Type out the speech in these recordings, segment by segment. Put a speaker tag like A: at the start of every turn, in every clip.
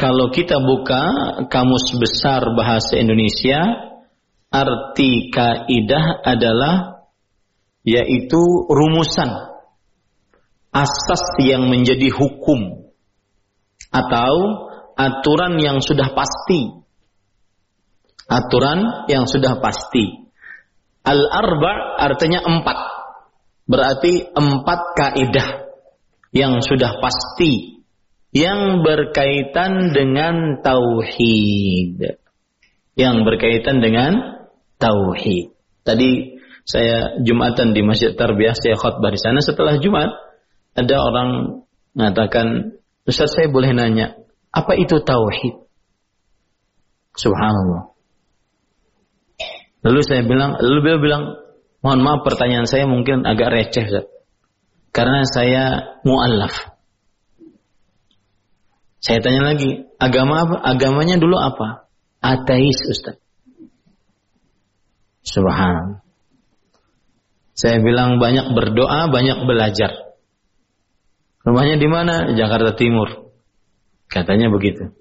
A: kalau kita buka Kamus Besar Bahasa Indonesia, arti kaidah adalah yaitu rumusan, asas yang menjadi hukum atau aturan yang sudah pasti. Aturan yang sudah pasti. Al-arba' artinya 4. Berarti 4 kaidah yang sudah pasti, yang berkaitan dengan tauhid. Yang berkaitan dengan tauhid. Tadi saya Jumatan di Masjid Tarbiyah, saya khutbah di sana. Setelah Jumat, ada orang mengatakan, Ustaz, saya boleh nanya, apa itu tauhid? Subhanallah. Lalu beliau bilang, mohon maaf pertanyaan saya mungkin agak receh, Ustaz. Karena saya mu'allaf. Saya tanya lagi, agama apa? Agamanya dulu apa? Ateis, Ustaz. Subhanallah. Saya bilang banyak berdoa, banyak belajar. Rumahnya di mana? Jakarta Timur. Katanya begitu.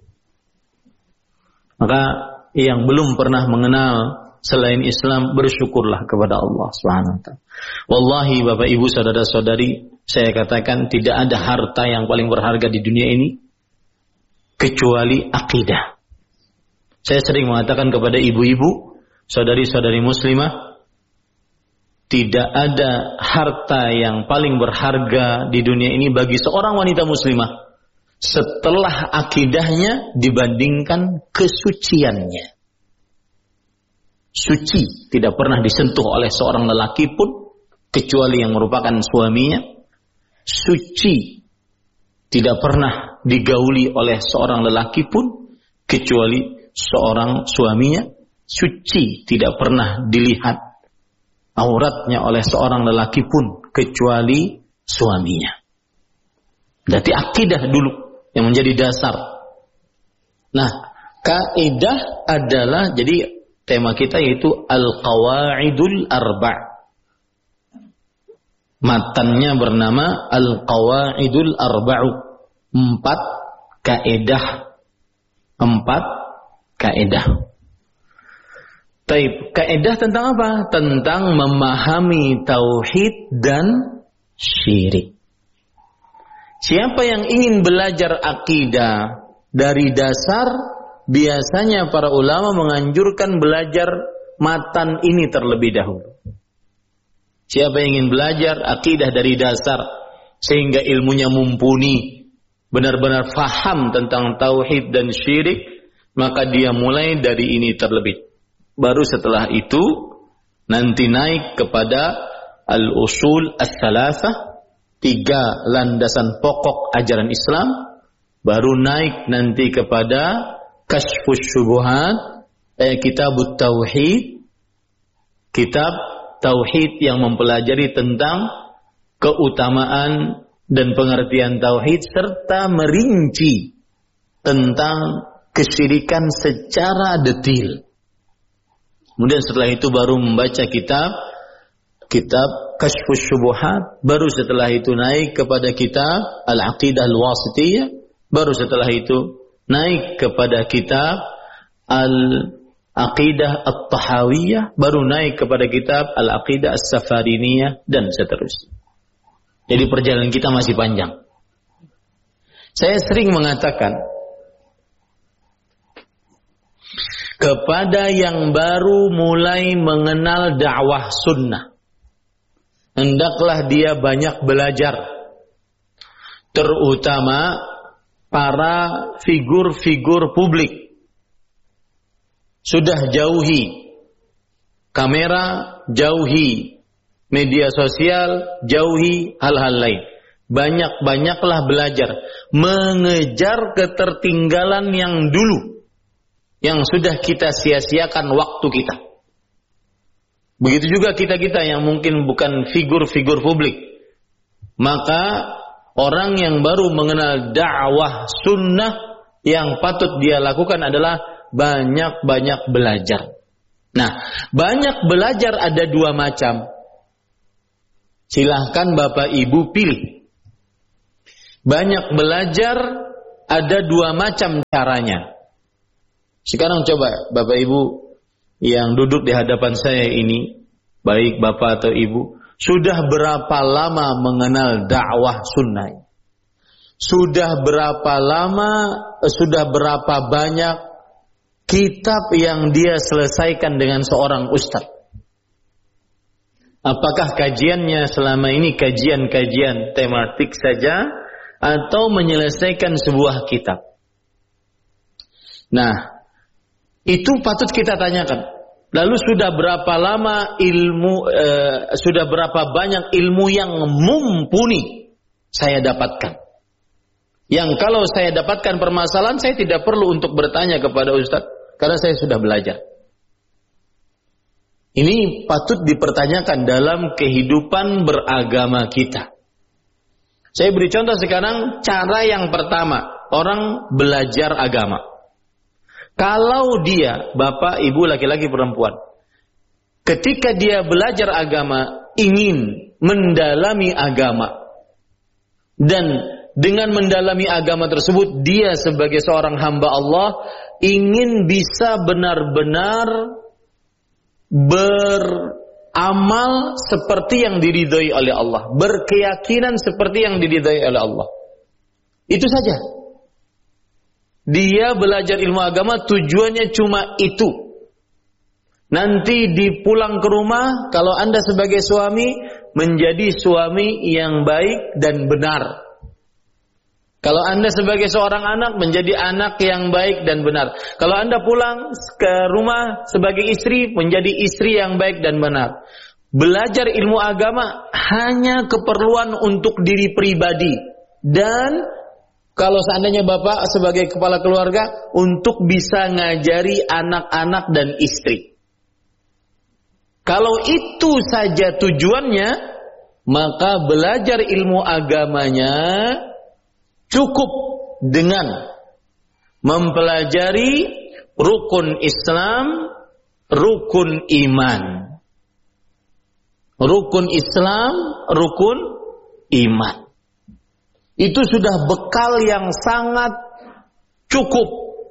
A: Maka yang belum pernah mengenal selain Islam, bersyukurlah kepada Allah Subhanahu wa ta'ala. Wallahi Bapak Ibu saudara-saudari, saya katakan tidak ada harta yang paling berharga di dunia ini kecuali akidah. Saya sering mengatakan kepada ibu-ibu, saudari-saudari muslimah, tidak ada harta yang paling berharga di dunia ini bagi seorang wanita muslimah setelah akidahnya dibandingkan kesuciannya. Suci tidak pernah disentuh oleh seorang lelaki pun kecuali yang merupakan suaminya. Suci tidak pernah digauli oleh seorang lelaki pun kecuali seorang suaminya. Suci tidak pernah dilihat auratnya oleh seorang lelaki pun kecuali suaminya. Berarti akidah dulu yang menjadi dasar. Nah, kaidah adalah, jadi tema kita yaitu Al-Qawaidul Arba'. Matannya bernama Al-Qawaidul Arba'u. 4 kaidah. 4 kaidah. Taib, kaidah tentang apa? Tentang memahami tauhid dan syirik. Siapa yang ingin belajar akidah dari dasar, biasanya para ulama menganjurkan belajar matan ini terlebih dahulu. Siapa yang ingin belajar akidah dari dasar sehingga ilmunya mumpuni, benar-benar faham tentang tauhid dan syirik, maka dia mulai dari ini terlebih. Baru setelah itu nanti naik kepada al-usul as-salasah, 3 landasan pokok ajaran Islam, baru naik nanti kepada Kashfus Syubuhat, Kitabut Tauhid, kitab tauhid yang mempelajari tentang keutamaan dan pengertian tauhid serta merinci tentang kesyirikan secara detail. Kemudian setelah itu baru membaca kitab Kashfus Syubuhat, baru setelah itu naik kepada kitab Al-Aqidah Al-Wasitiyah, baru setelah itu naik kepada kitab Al-Aqidah At-Tahawiyah, baru naik kepada kitab Al-Aqidah As-Safariniyah, dan seterusnya. Jadi perjalanan kita masih panjang. Saya sering mengatakan kepada yang baru mulai mengenal dakwah sunnah, hendaklah dia banyak belajar, terutama para figur-figur publik. Sudah jauhi kamera, jauhi media sosial, jauhi hal-hal lain. Banyak-banyaklah belajar, mengejar ketertinggalan yang dulu, yang sudah kita sia-siakan waktu kita. Begitu juga kita-kita yang mungkin bukan figur-figur publik. Maka orang yang baru mengenal dakwah sunnah, yang patut dia lakukan adalah banyak-banyak belajar. Nah, banyak belajar ada 2 macam. Silahkan Bapak Ibu pilih. Banyak belajar ada dua macam caranya. Sekarang coba Bapak Ibu yang duduk di hadapan saya ini, baik Bapak atau Ibu, sudah berapa lama mengenal dakwah sunnah? Sudah berapa banyak kitab yang dia selesaikan dengan seorang ustaz? Apakah kajiannya selama ini kajian-kajian tematik saja atau menyelesaikan sebuah kitab? Nah, itu patut kita tanyakan. Lalu sudah berapa banyak ilmu yang mumpuni saya dapatkan? Yang kalau saya dapatkan permasalahan, saya tidak perlu untuk bertanya kepada ustaz, karena saya sudah belajar. Ini patut dipertanyakan dalam kehidupan beragama kita. Saya beri contoh sekarang, cara yang pertama, orang belajar agama. Kalau dia, bapak, ibu, laki-laki, perempuan, ketika dia belajar agama, ingin mendalami agama, dan dengan mendalami agama tersebut, dia sebagai seorang hamba Allah, ingin bisa benar-benar beramal seperti yang diridhai oleh Allah, berkeyakinan seperti yang diridhai oleh Allah. Itu saja. Dia belajar ilmu agama tujuannya cuma itu. Nanti dipulang ke rumah, kalau Anda sebagai suami, menjadi suami yang baik dan benar. Kalau Anda sebagai seorang anak, menjadi anak yang baik dan benar. Kalau Anda pulang ke rumah sebagai istri, menjadi istri yang baik dan benar. Belajar ilmu agama hanya keperluan untuk diri pribadi. Dan kalau seandainya bapak sebagai kepala keluarga, untuk bisa ngajari anak-anak dan istri. Kalau itu saja tujuannya, maka belajar ilmu agamanya cukup dengan mempelajari rukun Islam, rukun iman. Rukun Islam, rukun iman. Itu sudah bekal yang sangat cukup.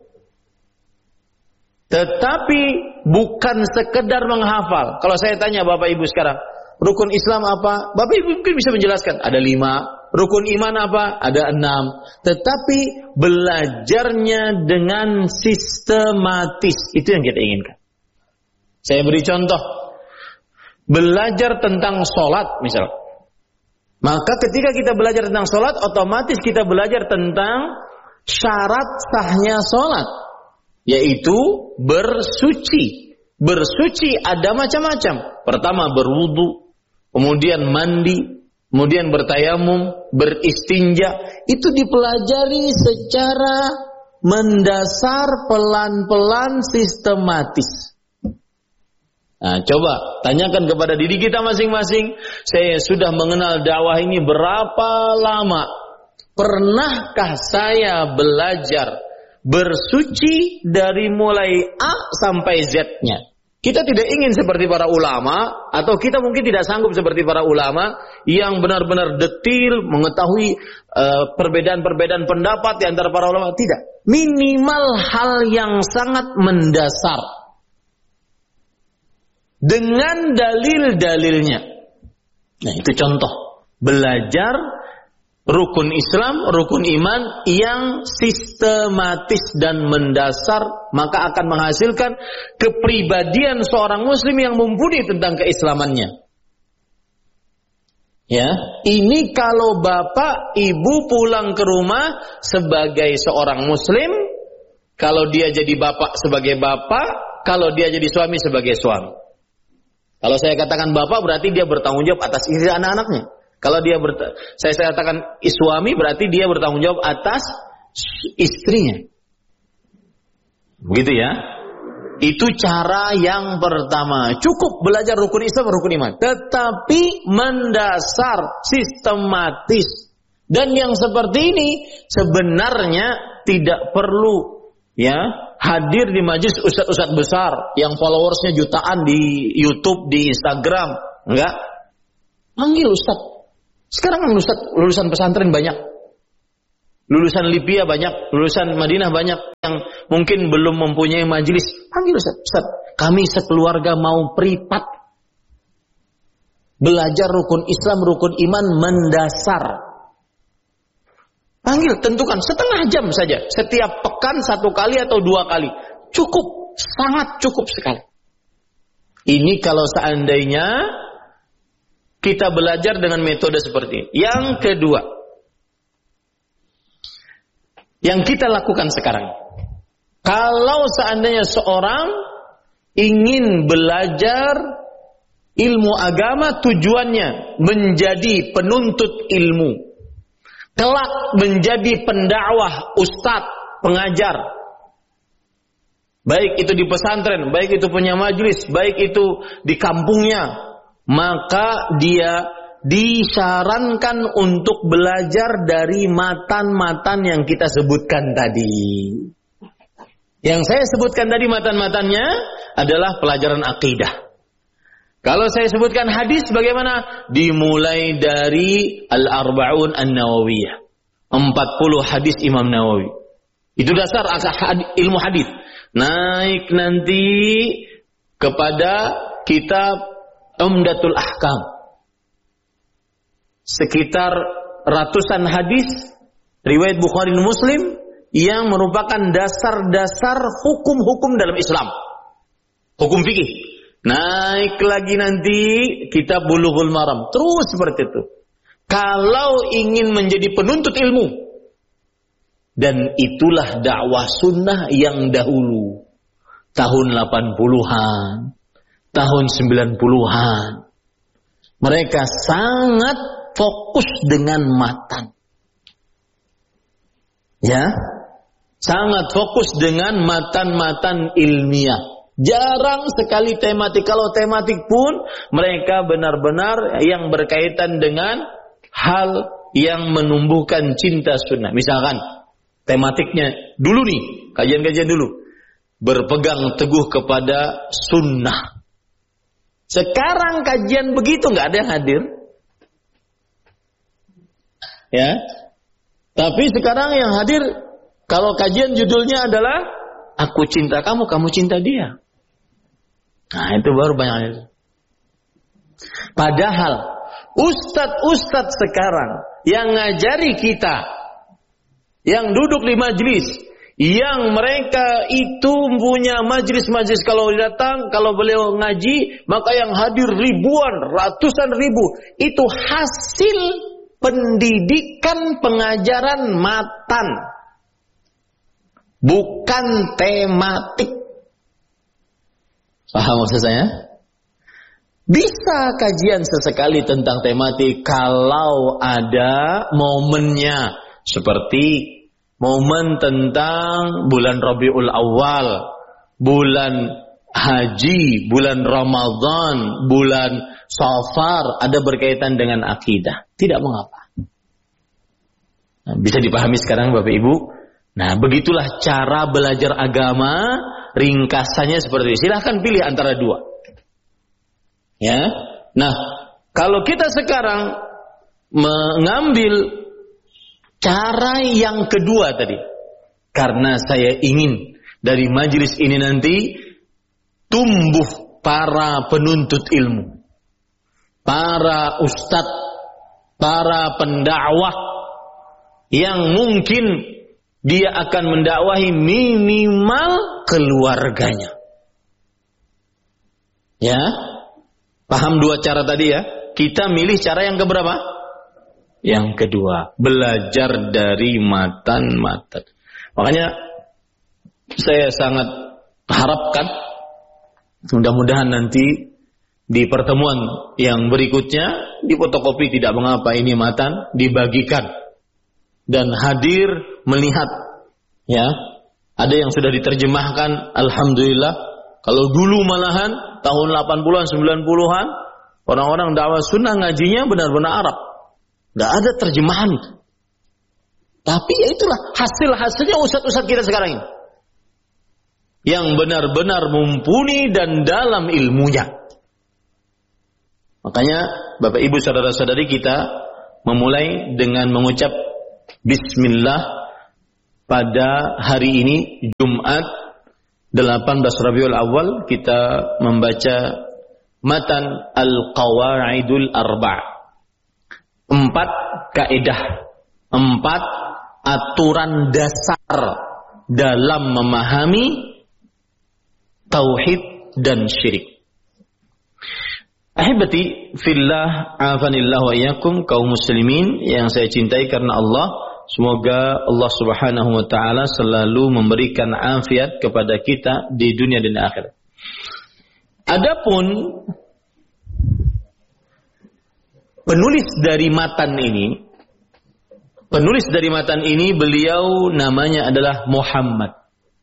A: Tetapi bukan sekedar menghafal. Kalau saya tanya Bapak Ibu sekarang, rukun Islam apa? Bapak Ibu mungkin bisa menjelaskan. Ada 5. Rukun iman apa? Ada 6. Tetapi belajarnya dengan sistematis. Itu yang kita inginkan. Saya beri contoh. Belajar tentang sholat misalnya. Maka ketika kita belajar tentang sholat, otomatis kita belajar tentang syarat sahnya sholat, yaitu bersuci. Bersuci ada macam-macam. Pertama berwudu, kemudian mandi, kemudian bertayamum, beristinja. Itu dipelajari secara mendasar, pelan-pelan, sistematis. Nah, coba tanyakan kepada diri kita masing-masing, saya sudah mengenal dakwah ini berapa lama? Pernahkah saya belajar bersuci dari mulai A sampai Z-nya? Kita tidak ingin seperti para ulama, atau kita mungkin tidak sanggup seperti para ulama yang benar-benar detil mengetahui perbedaan-perbedaan pendapat di antara para ulama. Tidak. Minimal hal yang sangat mendasar. Dengan dalil-dalilnya. Nah, itu contoh. Belajar rukun Islam, rukun iman yang sistematis dan mendasar, maka akan menghasilkan kepribadian seorang muslim yang mumpuni tentang keislamannya. Ya, ini kalau bapak, ibu pulang ke rumah sebagai seorang muslim, kalau dia jadi bapak sebagai bapak, kalau dia jadi suami sebagai suami. Kalau saya katakan bapak, berarti dia bertanggung jawab atas istri anak-anaknya. Kalau dia saya katakan suami, berarti dia bertanggung jawab atas istrinya. Begitu ya. Itu cara yang pertama. Cukup belajar rukun Islam, rukun iman. Tetapi mendasar, sistematis. Dan yang seperti ini sebenarnya tidak perlu hadir di majelis ustadz-ustadz besar yang followersnya jutaan di YouTube, di Instagram. Enggak. Panggil ustadz. Sekarang ustadz lulusan pesantren banyak. Lulusan Libya banyak, lulusan Madinah banyak yang mungkin belum mempunyai majelis. Panggil Ustaz, kami sekeluarga mau privat belajar rukun Islam, rukun iman mendasar. Panggil, tentukan setengah jam saja. Setiap pekan 1 kali atau 2 kali. Cukup, sangat cukup sekali. Ini kalau seandainya kita belajar dengan metode seperti ini. Yang kedua, yang kita lakukan sekarang. Kalau seandainya seorang ingin belajar ilmu agama, tujuannya menjadi penuntut ilmu, kelak menjadi pendakwah, ustadz, pengajar, baik itu di pesantren, baik itu punya majelis, baik itu di kampungnya, maka dia disarankan untuk belajar dari matan-matan yang kita sebutkan tadi. Yang saya sebutkan tadi matan-matannya adalah pelajaran akidah. Kalau saya sebutkan hadis bagaimana? Dimulai dari Al-Arba'un An-Nawawiyah. 40 hadis Imam Nawawi. Itu dasar ilmu hadis. Naik nanti kepada kitab Umdatul Ahkam. Sekitar ratusan hadis riwayat Bukhari dan Muslim yang merupakan dasar-dasar hukum-hukum dalam Islam. Hukum fikih. Naik lagi nanti kitab Bulughul Maram. Terus seperti itu. Kalau ingin menjadi penuntut ilmu. Dan itulah dakwah sunnah yang dahulu. Tahun 80-an. Tahun 90-an. Mereka sangat fokus dengan matan. Ya. Sangat fokus dengan matan-matan ilmiah. Jarang sekali tematik. Kalau tematik pun mereka benar-benar yang berkaitan dengan hal yang menumbuhkan cinta sunnah. Misalkan tematiknya dulu nih, kajian-kajian dulu. Berpegang teguh kepada sunnah. Sekarang kajian begitu nggak ada yang hadir. Ya. Tapi sekarang yang hadir kalau kajian judulnya adalah aku cinta kamu, kamu cinta dia. Nah itu baru banyak. Padahal ustadz-ustadz sekarang yang ngajari kita, yang duduk di majelis, yang mereka itu punya majelis-majelis, kalau datang, kalau beliau ngaji, maka yang hadir ribuan, ratusan ribu, itu hasil pendidikan pengajaran matan, bukan tematik. Paham maksud saya? Bisa kajian sesekali tentang tematik kalau ada momennya. Seperti momen tentang bulan Rabiul Awal, bulan haji, bulan Ramadan, bulan Safar, ada berkaitan dengan akidah. Tidak mengapa. Nah, bisa dipahami sekarang Bapak Ibu? Nah, begitulah cara belajar agama. Ringkasannya seperti ini. Silahkan pilih antara dua. Ya. Nah, kalau kita sekarang mengambil cara yang kedua tadi, karena saya ingin dari majelis ini nanti tumbuh para penuntut ilmu, para ustadz, para pendakwah yang mungkin dia akan mendakwahi minimal keluarganya. Ya. Paham dua cara tadi ya? Kita milih cara yang keberapa? Yang kedua. Belajar dari matan-matan. Makanya saya sangat harapkan mudah-mudahan nanti di pertemuan yang berikutnya difotokopi tidak mengapa ini matan, dibagikan. Dan hadir melihat, ya, ada yang sudah diterjemahkan, alhamdulillah. Kalau dulu malahan tahun 80-an, 90-an, orang-orang dakwah sunnah ngajinya benar-benar Arab, nggak ada terjemahan. Tapi ya itulah hasil-hasilnya ustadz-ustadz kita sekarang ini, yang benar-benar mumpuni dan dalam ilmunya. Makanya Bapak Ibu saudara-saudari kita memulai dengan mengucap Bismillah, pada hari ini Jumat 18 Rabiul Awal kita membaca matan Al-Qawaidul Arba'. 4 kaidah, 4 aturan dasar dalam memahami tauhid dan syirik. Ahibati fillah, afanillah wa iyyakum, kaum muslimin yang saya cintai karena Allah, semoga Allah Subhanahu wa taala selalu memberikan afiat kepada kita di dunia dan akhirat. Adapun penulis dari matan ini beliau namanya adalah Muhammad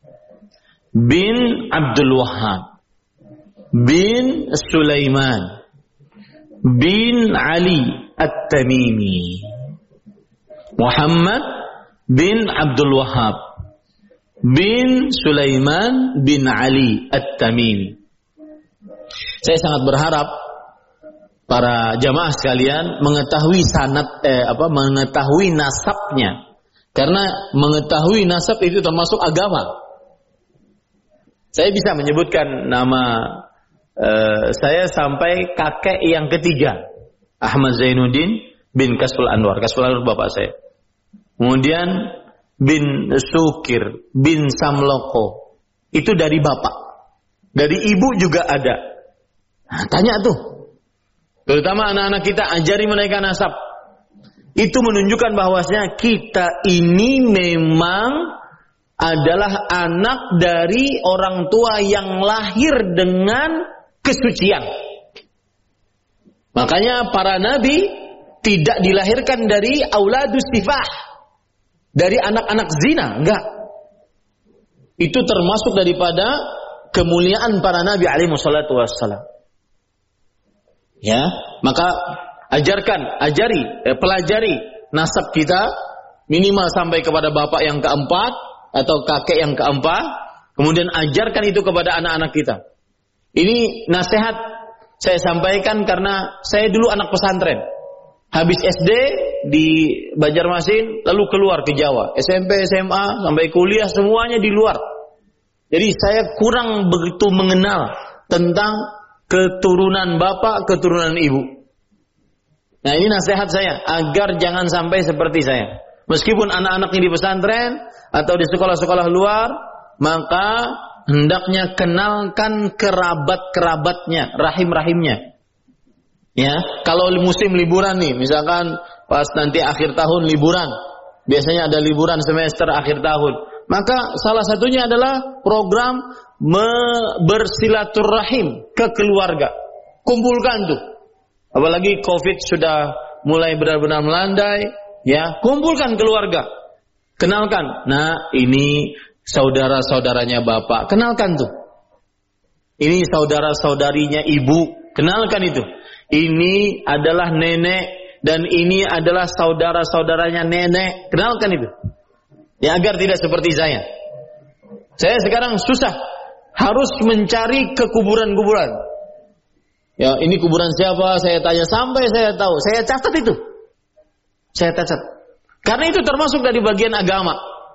A: bin Abdul Wahhab bin Sulaiman bin Ali At-Tamimi. Muhammad bin Abdul Wahhab bin Sulaiman bin Ali At-Tamimi. Saya sangat berharap para jamaah sekalian mengetahui mengetahui nasabnya, karena mengetahui nasab itu termasuk agama. Saya bisa menyebutkan nama saya sampai kakek yang ketiga, Ahmad Zainuddin bin Kasful Anwar. Kasful Anwar bapak saya. Kemudian bin Sukir bin Samloko, itu dari bapak. Dari ibu juga ada. Nah, tanya tuh, terutama anak-anak kita, ajari mereka nasab. Itu menunjukkan bahwasanya kita ini memang adalah anak dari orang tua yang lahir dengan kesucian. Makanya para nabi tidak dilahirkan dari auladus sifah, dari anak-anak zina, enggak. Itu termasuk daripada kemuliaan para nabi alaihi wassalatu wassalam. Ya, maka pelajari nasab kita minimal sampai kepada bapak yang keempat atau kakek yang keempat, kemudian ajarkan itu kepada anak-anak kita. Ini nasihat saya sampaikan karena saya dulu anak pesantren. Habis SD di Banjarmasin, lalu keluar ke Jawa. SMP, SMA, sampai kuliah semuanya di luar. Jadi saya kurang begitu mengenal tentang keturunan bapak, keturunan ibu. Nah, ini nasihat saya agar jangan sampai seperti saya. Meskipun anak-anaknya di pesantren atau di sekolah-sekolah luar, maka hendaknya kenalkan kerabat-kerabatnya, rahim-rahimnya. Ya, kalau musim liburan nih, misalkan pas nanti akhir tahun liburan, biasanya ada liburan semester akhir tahun, maka salah satunya adalah program bersilaturahim ke keluarga. Kumpulkan tuh. Apalagi Covid sudah mulai benar-benar melandai, ya, kumpulkan keluarga. Kenalkan. Nah, ini saudara-saudaranya bapak, kenalkan tuh. Ini saudara-saudarinya ibu, kenalkan itu. Ini adalah nenek dan ini adalah saudara-saudaranya nenek, kenalkan itu. Ya, agar tidak seperti saya. Saya sekarang susah, harus mencari ke kuburan-kuburan. Ya, ini kuburan siapa? Saya tanya sampai saya tahu. Saya catat itu. Saya catat. Karena itu termasuk dari bagian agama.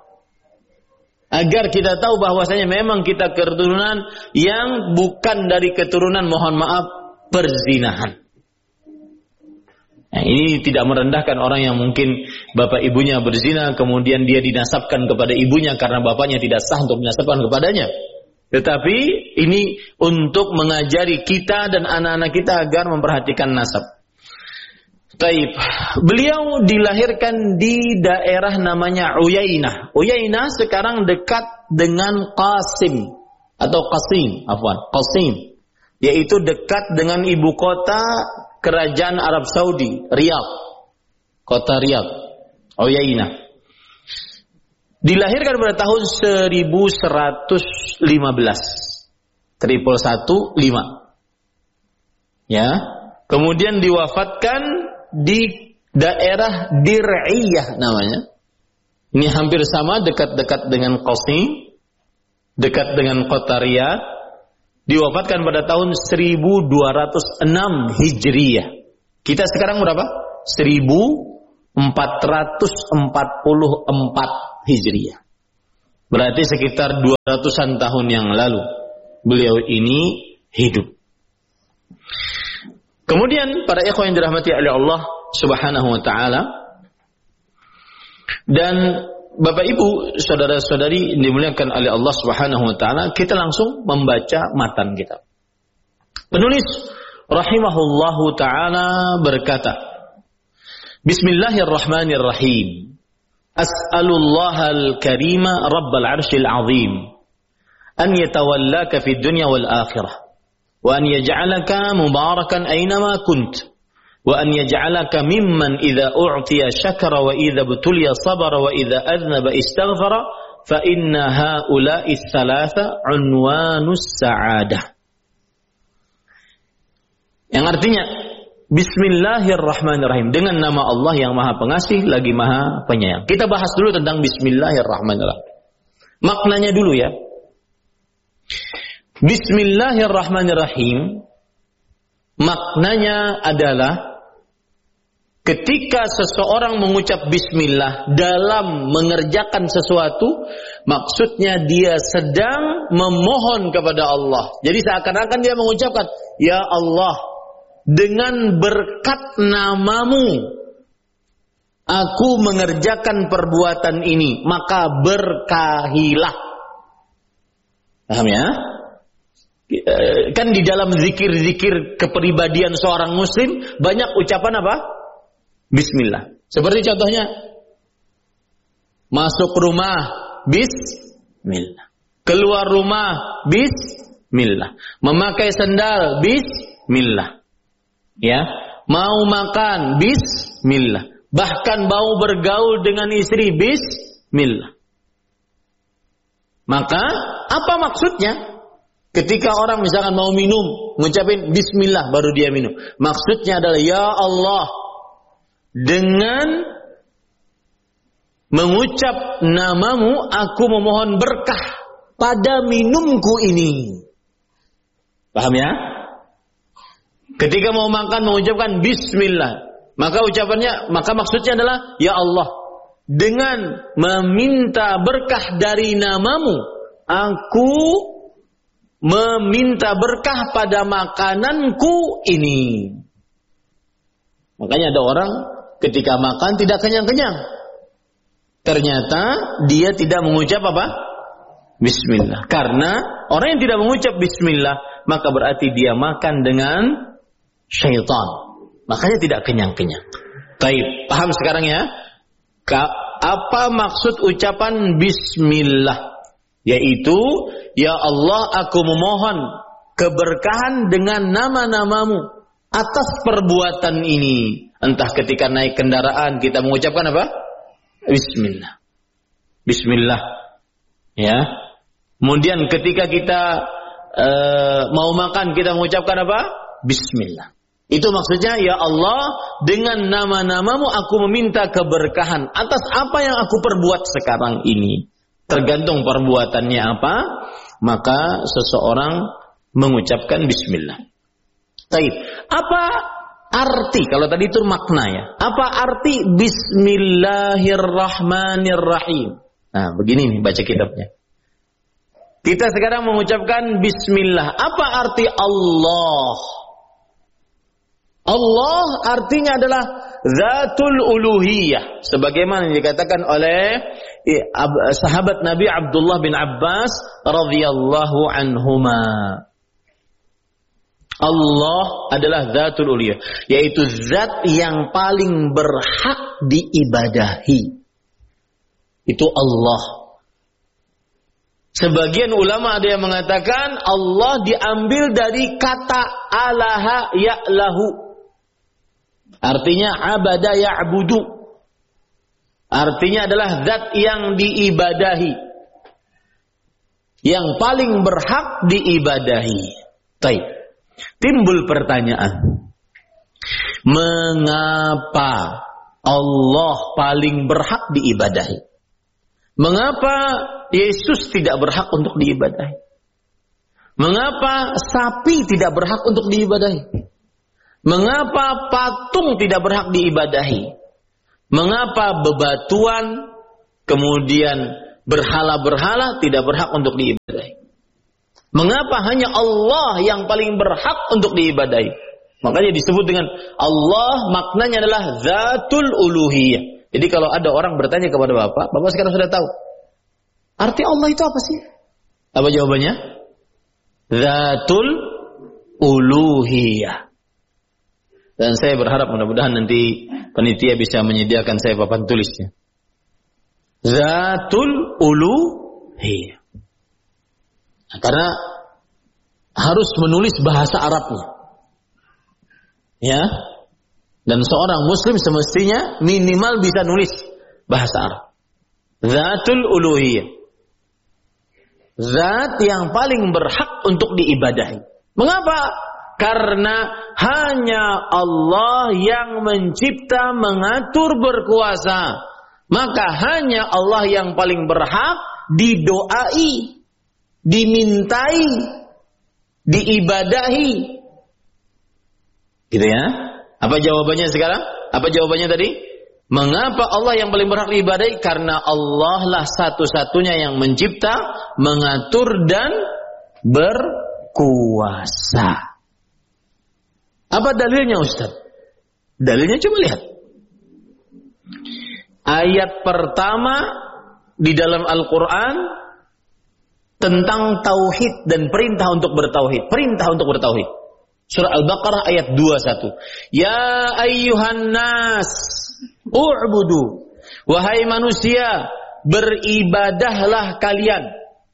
A: Agar kita tahu bahwasanya memang kita keturunan yang bukan dari keturunan, mohon maaf, perzinahan. Nah, ini tidak merendahkan orang yang mungkin bapak ibunya berzina, kemudian dia dinasabkan kepada ibunya karena bapaknya tidak sah untuk dinasabkan kepadanya. Tetapi ini untuk mengajari kita dan anak-anak kita agar memperhatikan nasab. Taib. Beliau dilahirkan di daerah namanya Uyainah. Uyainah sekarang dekat dengan Qasim. Yaitu dekat dengan ibu kota kerajaan Arab Saudi, Riyadh. Kota Riyadh. Uyainah. Dilahirkan pada tahun 1115. 115. Ya. Kemudian diwafatkan di daerah Dir'iyah namanya. Ini hampir sama, dekat-dekat dengan Qasim, dekat dengan kota Riyadh. Diwafatkan pada tahun 1206 Hijriyah. Kita sekarang berapa? 1440 444 Hijriah. Berarti sekitar 200-an tahun yang lalu beliau ini hidup. Kemudian para ikhwan yang dirahmati oleh Allah Subhanahu wa taala, dan Bapak Ibu, saudara-saudari dimuliakan oleh Allah Subhanahu wa taala, kita langsung membaca matan kitab. Penulis rahimahullahu taala berkata, Bismillahirrahmanirrahim. As'alullahal karima rabbal arsyil azim an yatawallaka fid dunya wal akhirah wa an yaj'alaka mubarakan aynama kunt wa an yaj'alaka mimman idza u'tiya syakara wa idza butuliya sabara wa idza adhnaba istaghfara fa inna haula'i thalatha unwanus sa'adah. Yang artinya Bismillahirrahmanirrahim, dengan nama Allah yang Maha Pengasih lagi Maha Penyayang. Kita bahas dulu tentang Bismillahirrahmanirrahim. Maknanya dulu ya. Bismillahirrahmanirrahim maknanya adalah ketika seseorang mengucap bismillah dalam mengerjakan sesuatu, maksudnya dia sedang memohon kepada Allah. Jadi seakan-akan dia mengucapkan, Ya Allah, dengan berkat namamu aku mengerjakan perbuatan ini, maka berkahilah. Paham ya? Kan di dalam zikir-zikir kepribadian seorang muslim banyak ucapan apa? Bismillah. Seperti contohnya, masuk rumah bismillah, keluar rumah bismillah, memakai sandal bismillah, ya, mau makan bismillah, bahkan mau bergaul dengan istri bismillah. Maka apa maksudnya? Ketika orang misalkan mau minum, mengucapin bismillah baru dia minum. Maksudnya adalah, Ya Allah, dengan mengucap namamu aku memohon berkah pada minumku ini. Paham ya? Ketika mau makan mengucapkan bismillah, maka maksudnya adalah, Ya Allah, dengan meminta berkah dari namamu aku meminta berkah pada makananku ini. Makanya ada orang ketika makan tidak kenyang-kenyang. Ternyata dia tidak mengucap apa? Bismillah. Karena orang yang tidak mengucap bismillah, maka berarti dia makan dengan syaitan. Makanya tidak kenyang-kenyang. Baik, paham sekarang ya? Apa maksud ucapan bismillah? Yaitu, Ya Allah, aku memohon keberkahan dengan nama-namamu atas perbuatan ini. Entah ketika naik kendaraan kita mengucapkan apa? Bismillah. Bismillah. Ya. Kemudian ketika kita mau makan kita mengucapkan apa? Bismillah. Itu maksudnya, Ya Allah, dengan nama-namamu aku meminta keberkahan atas apa yang aku perbuat sekarang ini. Tergantung perbuatannya apa, maka seseorang mengucapkan bismillah. Baik, apa arti, kalau tadi itu makna ya, apa arti bismillahirrahmanirrahim? Nah, begini nih baca kitabnya. Kita sekarang mengucapkan bismillah. Apa arti Allah? Allah artinya adalah Zatul Uluhiyah, sebagaimana dikatakan oleh sahabat Nabi Abdullah bin Abbas radhiyallahu anhuma. Allah adalah Zatul Uluhiyah, yaitu zat yang paling berhak diibadahi. Itu Allah. Sebagian ulama ada yang mengatakan Allah diambil dari kata alaha ya'lahu. Artinya abada ya'budu. Artinya adalah zat yang diibadahi, yang paling berhak diibadahi. Baik. Timbul pertanyaan, mengapa Allah paling berhak diibadahi? Mengapa Yesus tidak berhak untuk diibadahi? Mengapa sapi tidak berhak untuk diibadahi? Mengapa patung tidak berhak diibadahi? Mengapa bebatuan, kemudian berhala-berhala tidak berhak untuk diibadahi? Mengapa hanya Allah yang paling berhak untuk diibadahi? Makanya disebut dengan Allah, maknanya adalah Zatul Uluhiyah. Jadi kalau ada orang bertanya kepada Bapak sekarang sudah tahu arti Allah itu apa sih? Apa jawabannya? Zatul Uluhiyah. Dan saya berharap mudah-mudahan nanti panitia bisa menyediakan saya papan tulisnya. Zatul Uluhiyah. Karena harus menulis bahasa Arabnya. Ya. Dan seorang muslim semestinya minimal bisa nulis bahasa Arab. Zatul Uluhiyah. Zat yang paling berhak untuk diibadahi. Mengapa? Karena hanya Allah yang mencipta, mengatur, berkuasa. Maka hanya Allah yang paling berhak didoai, dimintai, diibadahi. Gitu ya. Apa jawabannya sekarang? Apa jawabannya tadi? Mengapa Allah yang paling berhak diibadahi? Karena Allah lah satu-satunya yang mencipta, mengatur dan berkuasa. Apa dalilnya Ustaz? Dalilnya coba lihat. Ayat pertama di dalam Al-Quran tentang tauhid dan perintah untuk bertauhid. Perintah untuk bertauhid. Surah Al-Baqarah ayat 21. Ya ayyuhan nas, u'budu. Wahai manusia, beribadahlah kalian.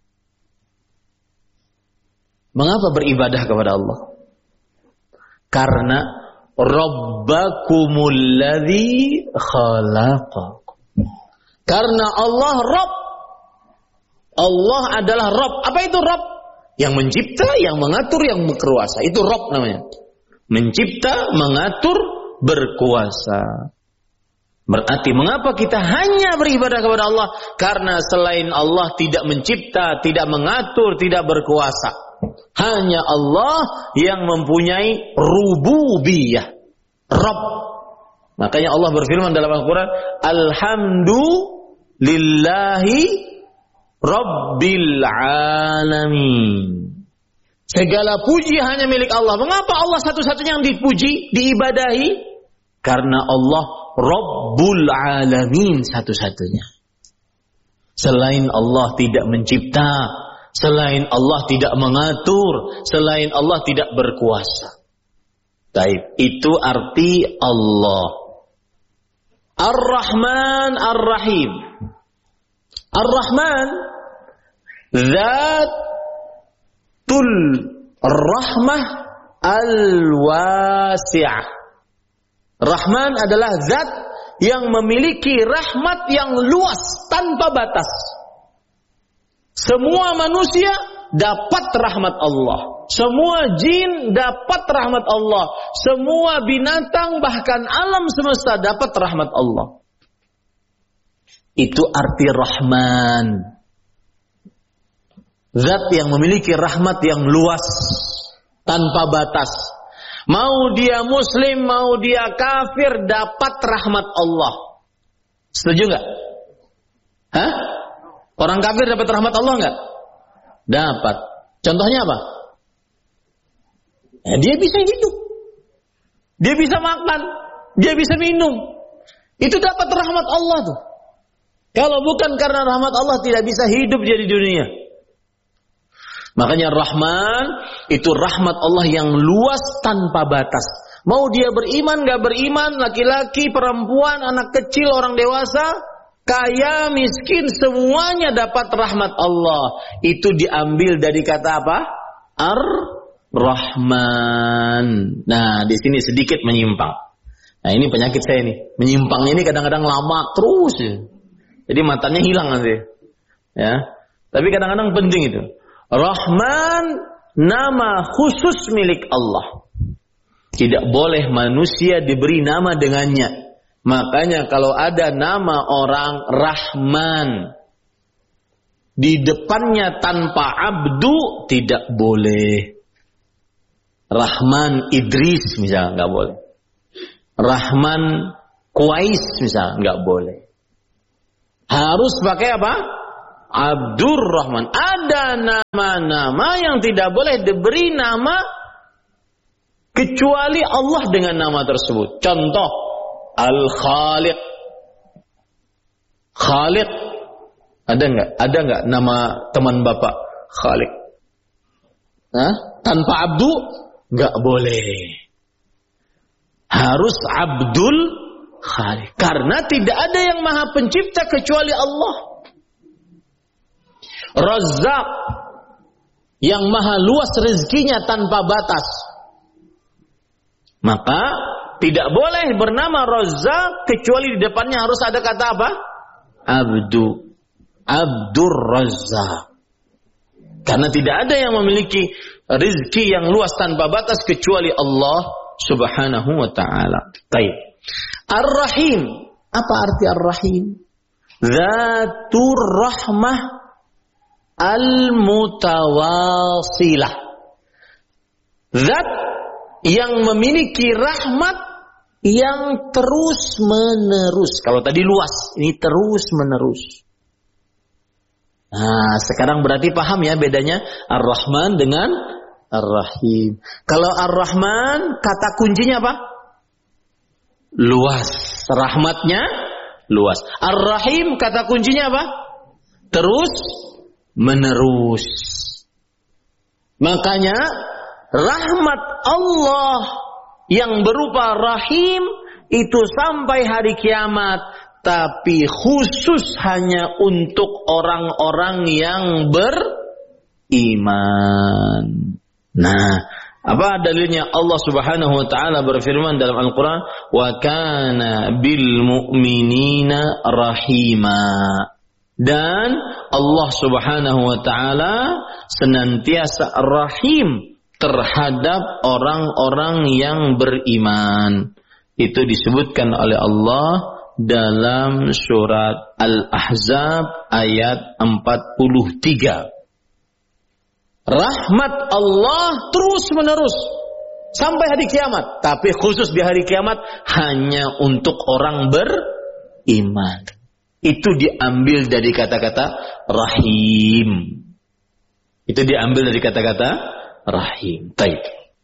A: Mengapa beribadah kepada Allah? Karena Rabbakumul ladzi khalaqakum. Karena Allah Rabb. Allah adalah Rabb. Apa itu Rabb? Yang mencipta, yang mengatur, yang berkuasa. Itu Rabb namanya. Mencipta, mengatur, berkuasa. Berarti mengapa kita hanya beribadah kepada Allah? Karena selain Allah tidak mencipta, tidak mengatur, tidak berkuasa. Hanya Allah yang mempunyai rububiyah. Rabb. Makanya Allah berfirman dalam Al-Quran, Alhamdulillahi Rabbil Alamin. Segala puji hanya milik Allah. Mengapa Allah satu-satunya yang dipuji, diibadahi? Karena Allah Rabbul Alamin satu-satunya. Selain Allah tidak mencipta, selain Allah tidak mengatur, selain Allah tidak berkuasa. Baik, itu arti Allah. Ar-Rahman Ar-Rahim. Ar-Rahman Zatul Rahmah Al-Wasi'ah. Rahman adalah zat yang memiliki rahmat yang luas tanpa batas. Semua manusia dapat rahmat Allah. Semua jin dapat rahmat Allah. Semua binatang bahkan alam semesta dapat rahmat Allah. Itu arti Rahman. Zat yang memiliki rahmat yang luas tanpa batas. Mau dia muslim, mau dia kafir, dapat rahmat Allah. Setuju nggak? Hah? Orang kafir dapat rahmat Allah nggak? Dapat. Contohnya apa? Dia bisa hidup. Dia bisa makan. Dia bisa minum. Itu dapat rahmat Allah tuh. Kalau bukan karena rahmat Allah, tidak bisa hidup dia di dunia. Makanya Rahman itu rahmat Allah yang luas tanpa batas. Mau dia beriman, gak beriman, laki-laki, perempuan, anak kecil, orang dewasa, kaya, miskin, semuanya dapat rahmat Allah. Itu diambil dari kata apa? Ar-Rahman. Nah, di sini sedikit menyimpang. Nah, ini penyakit saya nih. Menyimpangnya ini kadang-kadang lama terus ya. Jadi matanya hilang nanti. Ya. Tapi kadang-kadang penting itu. Rahman nama khusus milik Allah. Tidak boleh manusia diberi nama dengannya. Makanya kalau ada nama orang Rahman di depannya tanpa abdu, tidak boleh. Rahman Idris misalnya, nggak boleh. Rahman Qais misal, nggak boleh. Harus pakai apa? Abdurrahman. Ada nama-nama yang tidak boleh diberi nama kecuali Allah dengan nama tersebut. Contoh, Al-Khaliq. Khaliq. Ada nggak nama teman bapak Khaliq? Tanpa abdu nggak boleh. Harus Abdul Khaliq. Karena tidak ada yang maha pencipta kecuali Allah. Razzaq, yang maha luas rezekinya tanpa batas. Maka tidak boleh bernama Razzaq kecuali di depannya harus ada kata apa? Abdu. Abdur Razzaq. Karena tidak ada yang memiliki rezeki yang luas tanpa batas kecuali Allah Subhanahu wa ta'ala. Baik. Ar-Rahim. Apa arti Ar-Rahim? Zatur rahmah al-mutawasilah. Zat yang memiliki rahmat yang terus menerus. Kalau tadi luas, ini terus menerus. Nah, sekarang berarti paham ya bedanya Ar-Rahman dengan Ar-Rahim. Kalau Ar-Rahman, kata kuncinya apa? Luas. Rahmatnya luas. Ar-Rahim, kata kuncinya apa? Terus menerus. Makanya rahmat Allah yang berupa Rahim itu sampai hari kiamat, tapi khusus hanya untuk orang-orang yang beriman. Nah, apa dalilnya? Allah Subhanahu wa taala berfirman dalam Al-Qur'an, "Wa kana bil mu'minina rahima." Dan Allah Subhanahu wa taala senantiasa rahim terhadap orang-orang yang beriman. Itu disebutkan oleh Allah dalam surat Al-Ahzab ayat 43. Rahmat Allah terus menerus sampai hari kiamat, tapi khusus di hari kiamat hanya untuk orang beriman. Itu diambil dari kata-kata rahim. Itu diambil dari kata-kata rahim. Baik.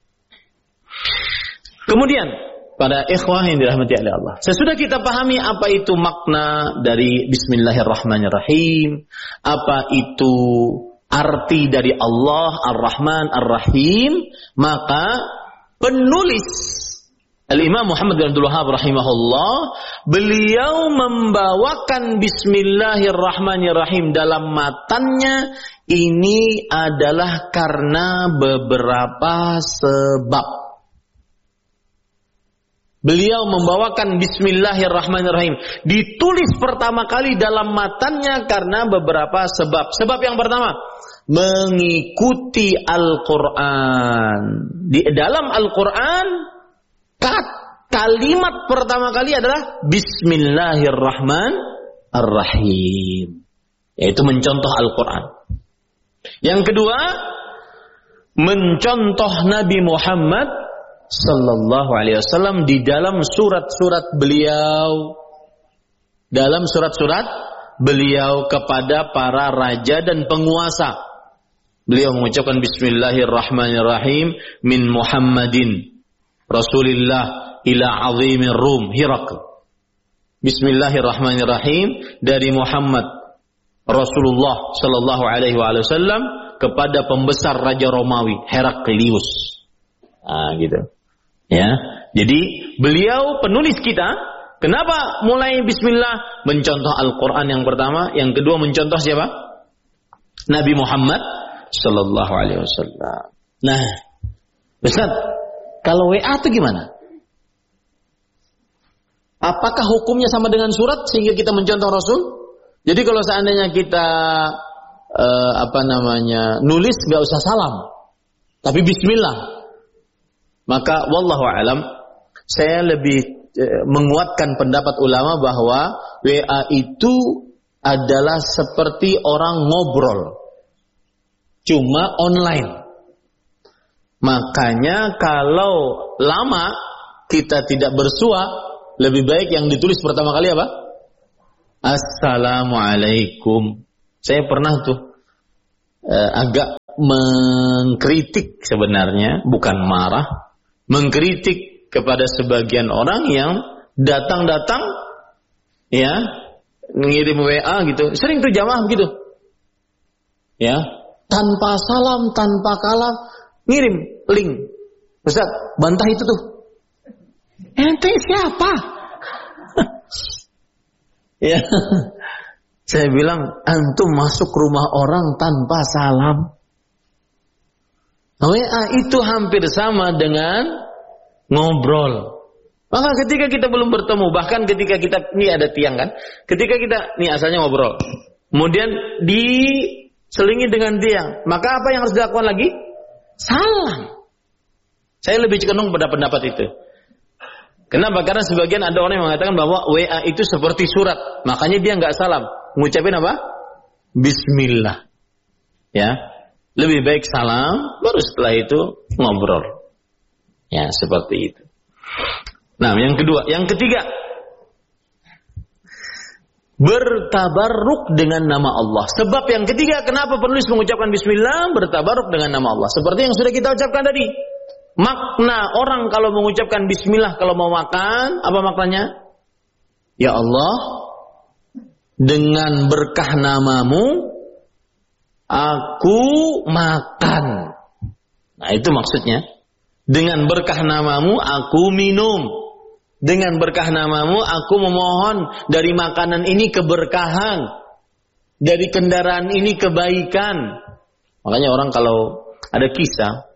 A: Kemudian pada ikhwah yang dirahmati oleh Allah, sesudah kita pahami apa itu makna dari Bismillahirrahmanirrahim, apa itu arti dari Allah Ar-Rahman Ar-Rahim, maka penulis Al-Imam Muhammad bin Abdul Wahhab rahimahullah, beliau membawakan Bismillahirrahmanirrahim dalam matannya ini adalah karena beberapa sebab. Beliau membawakan Bismillahirrahmanirrahim ditulis pertama kali dalam matannya karena beberapa sebab. Sebab yang pertama, mengikuti Al-Quran. Di dalam Al-Quran, kalimat pertama kali adalah Bismillahirrahmanirrahim, yaitu mencontoh Al-Quran. Yang kedua, mencontoh Nabi Muhammad Sallallahu Alaihi Wasallam di dalam surat-surat beliau, dalam surat-surat beliau kepada para raja dan penguasa. Beliau mengucapkan Bismillahirrahmanirrahim min Muhammadin Rasulillah ila azimir Rum Hirakl. Bismillahirrahmanirrahim dari Muhammad Rasulullah Sallallahu Alaihi Wasallam kepada pembesar Raja Romawi Heraklius. Gitu. Ya, jadi beliau penulis kita. Kenapa mulai Bismillah? Mencontoh Al-Quran yang pertama, yang kedua mencontoh siapa? Nabi Muhammad Sallallahu Alaihi Wasallam. Nah, Ustaz, kalau WA itu gimana? Apakah hukumnya sama dengan surat sehingga kita mencontoh Rasul? Jadi kalau seandainya kita nulis nggak usah salam, tapi Bismillah. Maka wallahu alam, saya lebih menguatkan pendapat ulama bahwa WA itu adalah seperti orang ngobrol, cuma online. Makanya kalau lama kita tidak bersua, lebih baik yang ditulis pertama kali apa? Assalamualaikum. Saya pernah tuh agak mengkritik sebenarnya, bukan marah, mengkritik kepada sebagian orang yang datang-datang ya, ngirim WA gitu. Sering tuh jamaah begitu. Ya, tanpa salam, tanpa kalam, ngirim link. Ustaz, bantah itu tuh. Ente siapa? Ya. Saya bilang, antum masuk rumah orang tanpa salam. WA itu hampir sama dengan ngobrol. Maka ketika kita belum bertemu, bahkan ketika kita, ini ada tiang kan, ketika kita, ini asalnya ngobrol, kemudian diselingi dengan tiang, maka apa yang harus dilakukan lagi? Salam. Saya lebih cenderung pada pendapat itu. Kenapa? Karena sebagian ada orang yang mengatakan bahwa WA itu seperti surat, makanya dia nggak salam. Ngucapin apa? Bismillah. Ya, lebih baik salam, baru setelah itu ngobrol. Ya, seperti itu. Nah, yang kedua, yang ketiga, bertabarruk dengan nama Allah. Sebab yang ketiga, kenapa penulis mengucapkan Bismillah? Bertabarruk dengan nama Allah. Seperti yang sudah kita ucapkan tadi. Makna orang kalau mengucapkan Bismillah kalau mau makan, apa maknanya? Ya Allah, dengan berkah namamu, aku makan. Nah, itu maksudnya. Dengan berkah namamu, aku minum. Dengan berkah namamu, aku memohon dari makanan ini keberkahan. Dari kendaraan ini kebaikan. Makanya orang kalau ada kisah,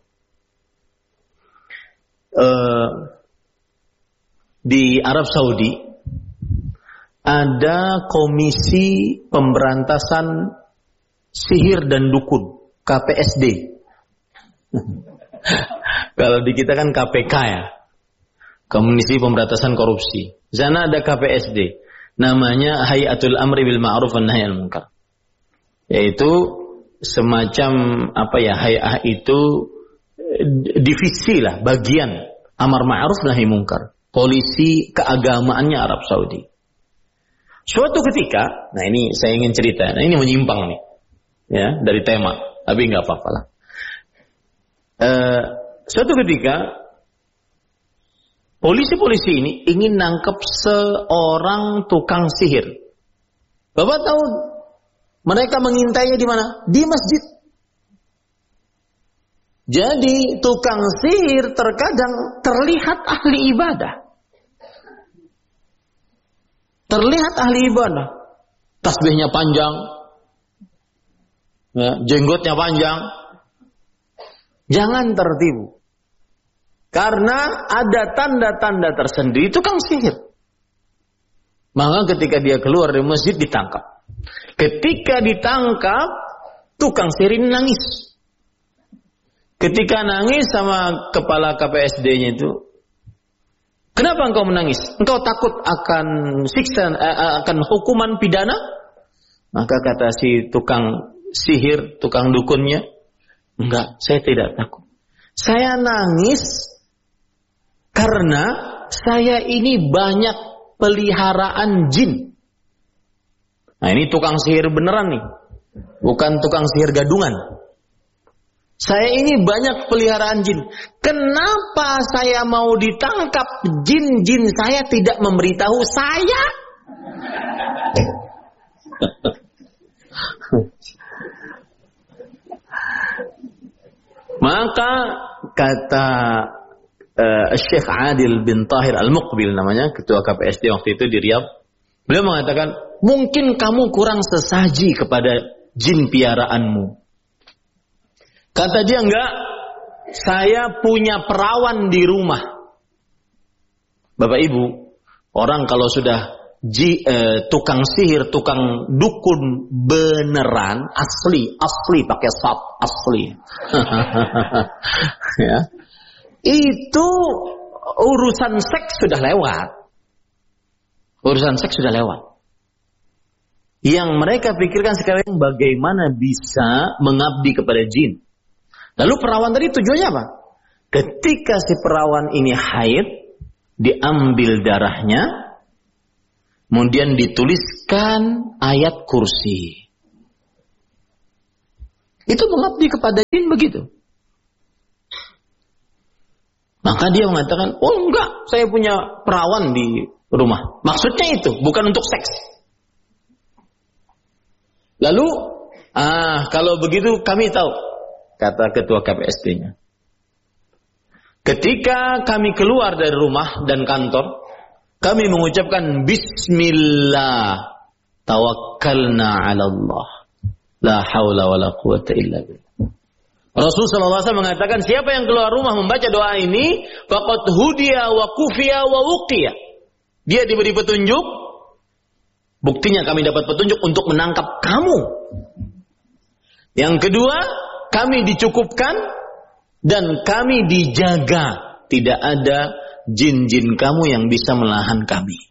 A: di Arab Saudi ada komisi pemberantasan sihir dan dukun, KPSD. Kalau di kita kan KPK ya, Komisi Pemberantasan Korupsi. Di sana ada KPSD, namanya Hayatul Amri bil Ma'ruf wan Nahy anil Munkar. Yaitu semacam apa ya, hay'ah itu divisi lah, bagian amar ma'ruf nahi munkar, polisi keagamaannya Arab Saudi. Suatu ketika, nah ini saya ingin cerita, nah ini menyimpang nih, ya dari tema, tapi nggak apa-apa lah. Suatu ketika polisi-polisi ini ingin nangkep seorang tukang sihir. Bapak tahu mereka mengintainya di mana? Di masjid. Jadi tukang sihir terkadang terlihat ahli ibadah. Terlihat ahli ibadah. Tasbihnya panjang. Ya, jenggotnya panjang. Jangan tertipu. Karena ada tanda-tanda tersendiri tukang sihir. Maka ketika dia keluar dari masjid ditangkap. Ketika ditangkap, tukang sihir ini nangis. Ketika nangis sama kepala KPSD-nya itu, kenapa engkau menangis? Engkau takut akan siksa, akan hukuman pidana? Maka kata si tukang sihir, tukang dukunnya, enggak, saya tidak takut. Saya nangis karena saya ini banyak peliharaan jin. Nah, ini tukang sihir beneran nih, bukan tukang sihir gadungan. Saya ini banyak peliharaan jin. Kenapa saya mau ditangkap? Jin-jin saya tidak memberitahu saya. Maka kata Syekh Adil bin Tahir Al-Muqbil namanya, ketua KPSD waktu itu di Riyadh, beliau mengatakan, mungkin kamu kurang sesaji kepada jin piaraanmu. Kata dia, enggak, saya punya perawan di rumah. Bapak Ibu, orang kalau sudah tukang sihir, tukang dukun beneran, asli pakai sat, asli. Ya. Itu urusan seks sudah lewat. Urusan seks sudah lewat. Yang mereka pikirkan sekarang bagaimana bisa mengabdi kepada jin. Lalu perawan tadi tujuannya apa? Ketika si perawan ini haid, diambil darahnya, kemudian dituliskan ayat kursi. Itu mengabdi kepada jin begitu. Maka dia mengatakan, oh enggak, saya punya perawan di rumah. Maksudnya itu, bukan untuk seks. Lalu, kalau begitu kami tahu, kata ketua KPST-nya. Ketika kami keluar dari rumah dan kantor, kami mengucapkan Bismillah, tawakkalna ala Allah, la hawla wa la quwata illa billah. Rasulullah SAW mengatakan, siapa yang keluar rumah membaca doa ini, faqad hudiya wa kufiya wa wuqiya. Dia diberi petunjuk, buktinya kami dapat petunjuk untuk menangkap kamu. Yang kedua, kami dicukupkan dan kami dijaga. Tidak ada jin-jin kamu yang bisa melahan kami.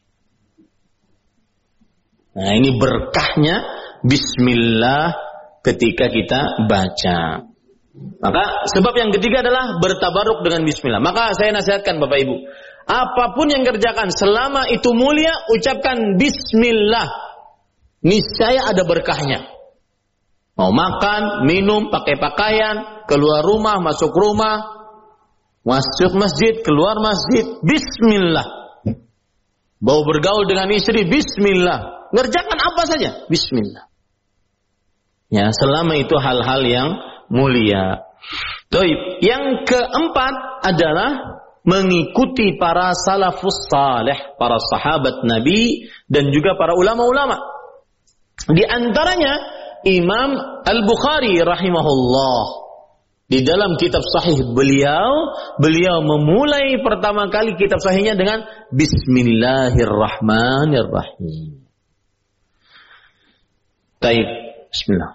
A: Nah, ini berkahnya Bismillah ketika kita baca. Maka sebab yang ketiga adalah bertabaruk dengan Bismillah. Maka saya nasihatkan Bapak Ibu, apapun yang kerjakan selama itu mulia, ucapkan Bismillah. Niscaya ada berkahnya. Mau makan, minum, pakai pakaian, keluar rumah, masuk rumah, masuk masjid, keluar masjid, Bismillah. Mau bergaul dengan istri, Bismillah. Ngerjakan apa saja, Bismillah. Ya, selama itu hal-hal yang mulia. Baik, yang keempat adalah mengikuti para salafus saleh, para sahabat Nabi dan juga para ulama-ulama. Di antaranya Imam Al-Bukhari rahimahullah. Di dalam kitab sahih beliau memulai pertama kali kitab sahihnya dengan Bismillahirrahmanirrahim. Baik, bismillah.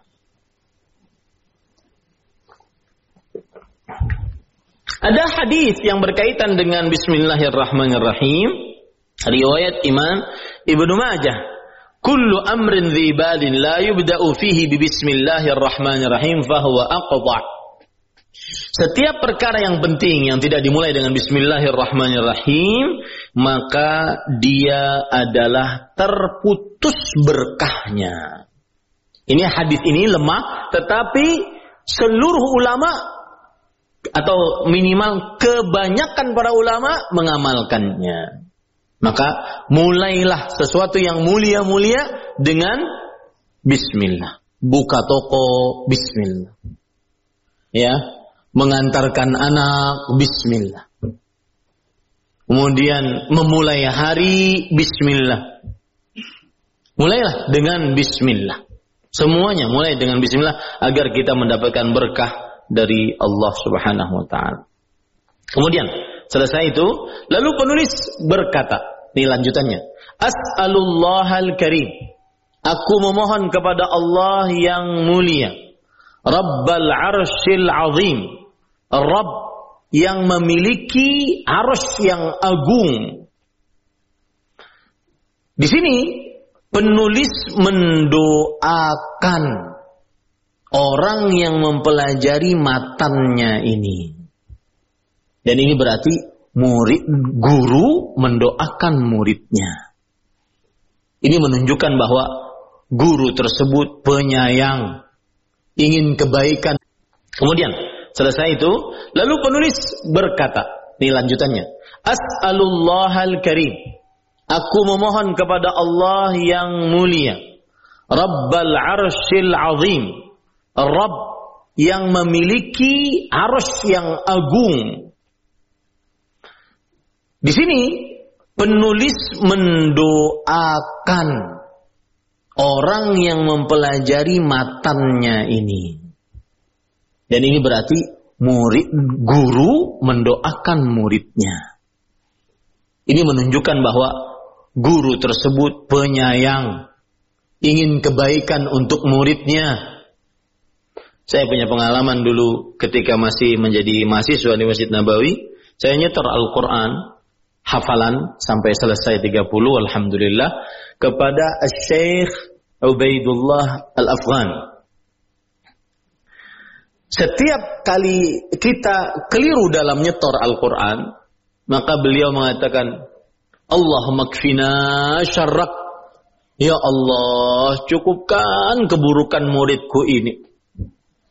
A: Ada hadis yang berkaitan dengan Bismillahirrahmanirrahim. Riwayat Imam Ibnu Majah. Kullu amrin dhi balin la yubda'u fihi bi Bismillahirrahmanirrahim fahuwa aqta'. Setiap perkara yang penting yang tidak dimulai dengan Bismillahirrahmanirrahim, maka dia adalah terputus berkahnya. Ini hadis ini lemah, tetapi seluruh ulama atau minimal kebanyakan para ulama mengamalkannya. Maka mulailah sesuatu yang mulia-mulia dengan Bismillah. Buka toko, Bismillah. Ya, mengantarkan anak, Bismillah. Kemudian memulai hari, Bismillah. Mulailah dengan Bismillah. Semuanya mulai dengan Bismillah agar kita mendapatkan berkah dari Allah Subhanahu wa ta'ala. Kemudian selesai itu, lalu penulis berkata, ini lanjutannya, As'alullahal karim, aku memohon kepada Allah yang mulia, Rabbal arsyil azim, Rabb yang memiliki arsy yang agung. Di sini penulis mendoakan orang yang mempelajari matannya ini. Dan ini berarti guru mendoakan muridnya. Ini menunjukkan bahwa guru tersebut penyayang, ingin kebaikan. Kemudian selesai itu, lalu penulis berkata, ini lanjutannya, As'alullahal karim, aku memohon kepada Allah yang mulia, Rabbal arsyil azim, Rabb yang memiliki arsy yang agung. Di sini penulis mendoakan orang yang mempelajari matannya ini. Dan ini berarti guru mendoakan muridnya. Ini menunjukkan bahwa guru tersebut penyayang, ingin kebaikan untuk muridnya. Saya punya pengalaman dulu ketika masih menjadi mahasiswa di Masjid Nabawi. Saya nyetor Al-Quran, hafalan sampai selesai 30, alhamdulillah, kepada Syekh Ubaidullah Al-Afghan. Setiap kali kita keliru dalam nyetor Al-Quran, Maka beliau mengatakan, Allahumma kfina syarrak. Ya Allah, cukupkan keburukan muridku ini.